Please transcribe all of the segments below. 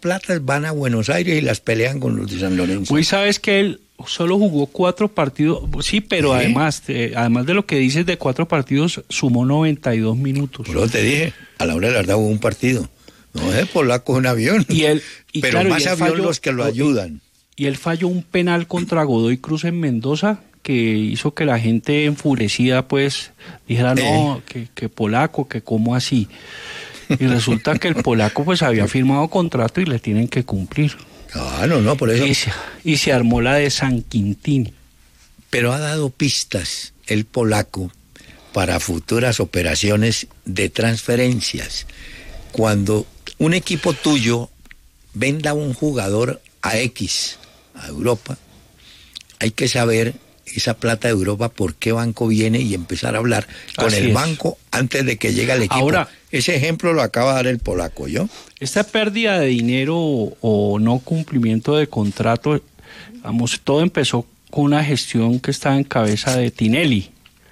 platas van a Buenos Aires y las pelean con los de San Lorenzo. Uy, ¿sabes que él solo jugó 4 partidos? Sí, pero además de lo que dices de 4 partidos, sumó 92 minutos. Por eso te dije, a la hora de la verdad hubo un partido. No es polaco, un avión. Pero claro, más avión los que lo ayudan. Y él falló un penal contra Godoy Cruz en Mendoza que hizo que la gente enfurecida pues dijera no, que polaco, que cómo así. Y resulta que el polaco pues había firmado contrato y le tienen que cumplir. No, por eso. Y se armó la de San Quintín. Pero ha dado pistas el polaco para futuras operaciones de transferencias. Cuando un equipo tuyo venda un jugador a X, a Europa, hay que saber esa plata de Europa por qué banco viene y empezar a hablar con el banco antes de que llegue el equipo. Ahora, ese ejemplo lo acaba de dar el polaco, ¿yo? Esta pérdida de dinero o no cumplimiento de contrato, vamos, todo empezó con una gestión que estaba en cabeza de Tinelli,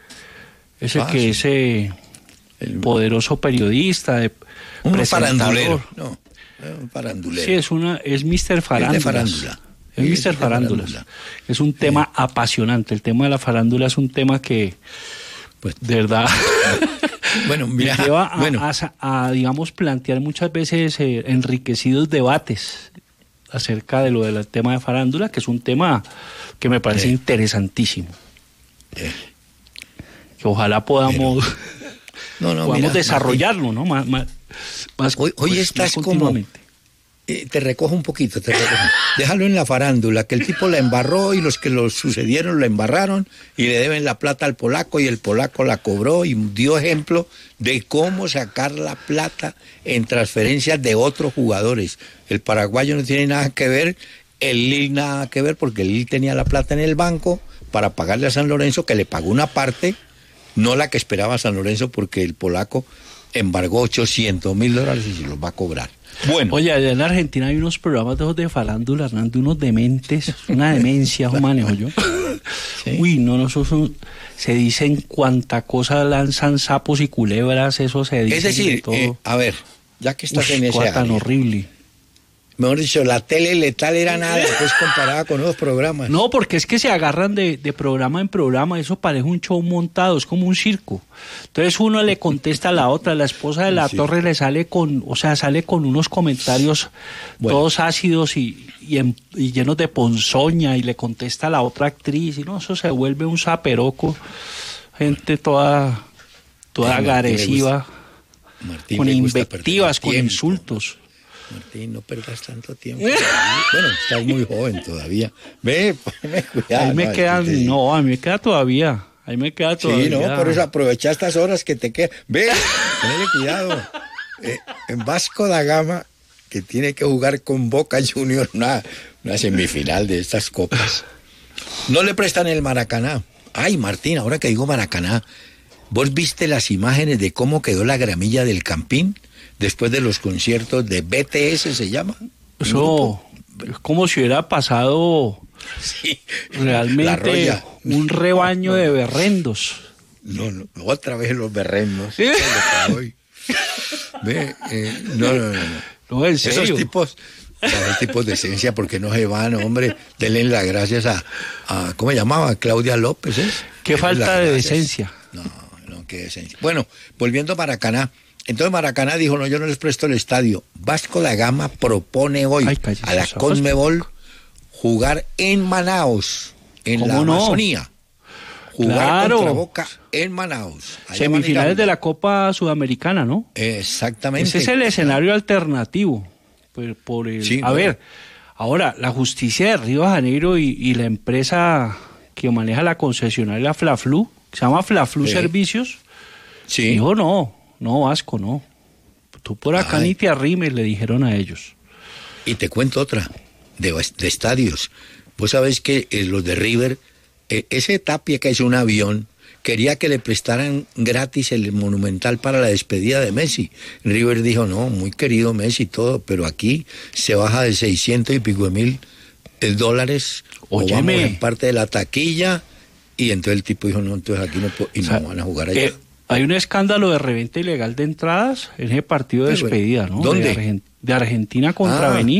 ese poderoso periodista, un farandulero. No, un farandulero. Sí, es Mr. Farándulas. Es Mr. Farándulas. Es un tema apasionante. El tema de la farándula es un tema que, pues, de verdad, bueno, mira, lleva a, digamos, plantear muchas veces enriquecidos debates acerca de lo del tema de farándula, que es un tema que me parece interesantísimo. Que ojalá podamos, podamos desarrollarlo, ¿no? Más hoy estás como... Te recojo un poquito, déjalo en la farándula, que el tipo la embarró y los que lo sucedieron la embarraron y le deben la plata al polaco y el polaco la cobró y dio ejemplo de cómo sacar la plata en transferencias de otros jugadores. El paraguayo no tiene nada que ver, el Lille nada que ver, porque el Lille tenía la plata en el banco para pagarle a San Lorenzo, que le pagó una parte, no la que esperaba San Lorenzo, porque el polaco embargó $800,000 y se los va a cobrar. Bueno. Oye, allá en Argentina hay unos programas de farándula, Hernando, unos dementes, una demencia, manejo yo. ¿Sí? Uy, no, se dicen cuánta cosa lanzan sapos y culebras, eso se dice. Es decir, todo. A ver, ya que estás en ese área, tan horrible. Mejor dicho, la tele letal era nada, pues comparada con otros programas. No, porque es que se agarran de programa en programa, eso parece un show montado, es como un circo. Entonces uno le contesta a la otra, la esposa de la Torre le sale con unos comentarios todos ácidos y llenos de ponzoña, y le contesta a la otra actriz, y no, eso se vuelve un zaperoco, gente toda agresiva, con invectivas, con insultos. Martín, no perdas tanto tiempo. Bueno, estás muy joven todavía. Ve, ponme cuidado. A mí me queda todavía. Sí, no, por eso aprovecha estas horas que te quedan. Ve, ponle cuidado. En Vasco da Gama, que tiene que jugar con Boca Juniors una semifinal de estas copas, no le prestan el Maracaná. Ay, Martín, ahora que digo Maracaná, ¿vos viste las imágenes de cómo quedó la gramilla del Campín? Después de los conciertos de BTS, ¿se llama? Eso es como si hubiera pasado realmente un rebaño de berrendos. No, otra vez los berrendos. ¿Sí? No, en serio. Esos tipos de esencia, porque no se van, hombre, denle las gracias a ¿cómo se llamaba? Claudia López, ¿eh? Qué falta de decencia. No, qué decencia. Bueno, volviendo a Maracaná. Entonces Maracaná dijo, no, yo no les presto el estadio. Vasco da Gama propone hoy a la Conmebol jugar en Manaos, en la Amazonía. Jugar contra Boca en Manaos. Semifinales de la Copa Sudamericana, ¿no? Exactamente. Ese es el escenario alternativo. A ver, ahora, la justicia de Río de Janeiro y la empresa que maneja la concesionaria Flaflu, que se llama Flaflu Servicios, dijo no, Vasco, no. Tú por acá ni te arrimes, le dijeron a ellos. Y te cuento otra, de estadios. Vos sabés que los de River, ese Tapia que es un avión, quería que le prestaran gratis el Monumental para la despedida de Messi. River dijo, no, muy querido Messi y todo, pero aquí se baja de 600 y pico de mil dólares, o vamos en parte de la taquilla, y entonces el tipo dijo, no, entonces aquí no van a jugar allá. Hay un escándalo de reventa ilegal de entradas en ese partido de despedida, ¿no? ¿Dónde? De Argentina contra Benín.